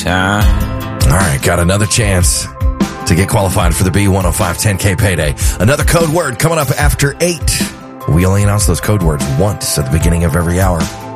All right, got another chance to get qualified for the B105 10K payday. Another code word coming up after 8. We only announce those code words once at the beginning of every hour.